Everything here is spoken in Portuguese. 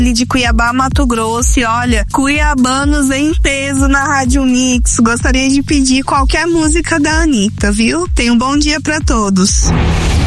de Cuiabá, Mato Grosso. E olha, cuiabanos em peso na Rádio Mix. Gostaria de pedir qualquer música da Anitta, viu? Tenha um bom dia pra todos.